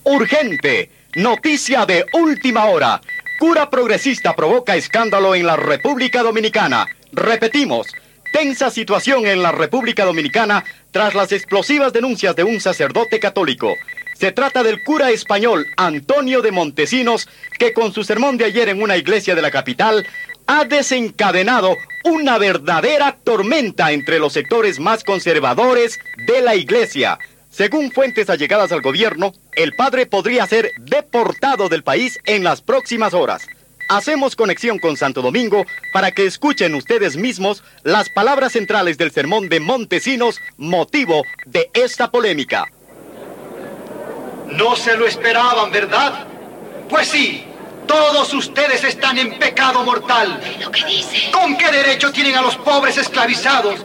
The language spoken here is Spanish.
Urgente, noticia de última hora. Cura progresista provoca escándalo en la República Dominicana. Repetimos, tensa situación en la República Dominicana tras las explosivas denuncias de un sacerdote católico. Se trata del cura español Antonio de Montesinos, que con su sermón de ayer en una iglesia de la capital ha desencadenado una verdadera tormenta entre los sectores más conservadores de la iglesia. Según fuentes allegadas al gobierno, el padre podría ser deportado del país en las próximas horas. Hacemos conexión con Santo Domingo para que escuchen ustedes mismos las palabras centrales del sermón de Montesinos, motivo de esta polémica. No se lo esperaban, ¿verdad? Pues sí, todos ustedes están en pecado mortal. ¿Lo que dice? ¿Con qué derecho tienen a los pobres esclavizados